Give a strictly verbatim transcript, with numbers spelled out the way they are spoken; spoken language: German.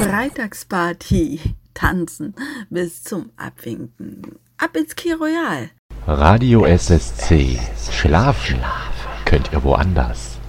Freitagsparty. Tanzen bis zum Abwinken. Ab ins Key Royal. Radio S S C. Schlafen könnt ihr woanders.